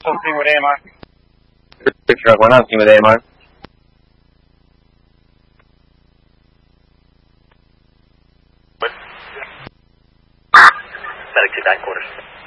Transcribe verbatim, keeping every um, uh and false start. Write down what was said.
Something with A M R. Picture one out, team with A M R. Medic to nine quarters.